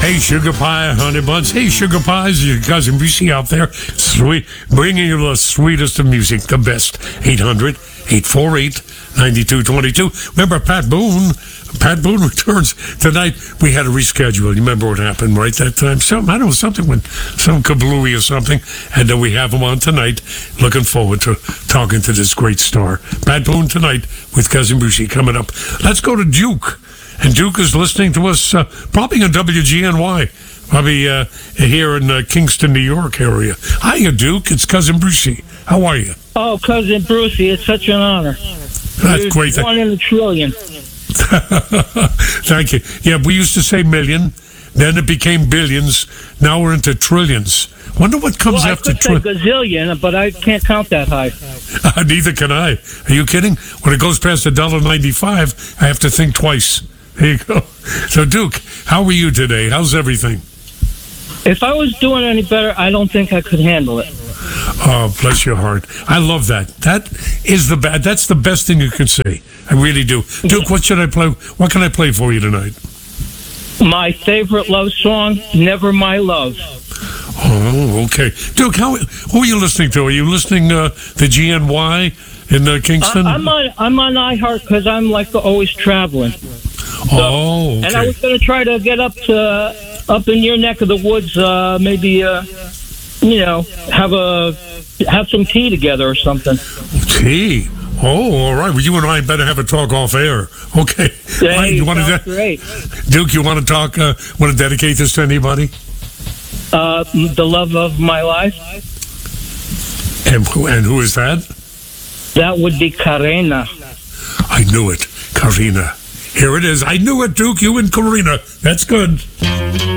Hey, Sugar Pie, Honey Buns. Hey, Sugar Pies, your cousin Brucey out there. Sweet, bringing you the sweetest of music, the best. 800-848-9222. Remember Pat Boone? Pat Boone returns tonight. We had to reschedule. You remember what happened, right, that time? I don't know, something went, some kablooey or something. And then we have him on tonight. Looking forward to talking to this great star. Pat Boone tonight with Cousin Brucey coming up. Let's go to Duke. And Duke is listening to us probably on WGNY, probably here in Kingston, New York area. Hiya, Duke. It's Cousin Brucey. How are you? Oh, Cousin Brucey, it's such an honor. That's great. One in a trillion. Thank you. Yeah, we used to say million, then it became billions. Now we're into trillions. Wonder what comes after trillion. I could say gazillion, but I can't count that high. Neither can I. Are you kidding? When it goes past $1.95, I have to think twice. There you go. So, Duke, how are you today? How's everything? If I was doing any better, I don't think I could handle it. Oh, bless your heart. I love that. That's the best thing you can say. I really do. Duke, what should I play? What can I play for you tonight? My favorite love song, Never My Love. Oh, okay. Duke, who are you listening to? Are you listening to GNY in Kingston? I'm on iHeart because I'm always traveling. Okay. And I was going to try to get up in your neck of the woods, maybe have some tea together or something. Tea? Oh, all right. Well, you and I better have a talk off air. Okay. Hey, right, you want to great. Duke, you want to talk? Want to dedicate this to anybody? The love of my life. And who is that? That would be Karina. I knew it, Karina. Here it is. I knew it, Duke. You and Karina. That's good.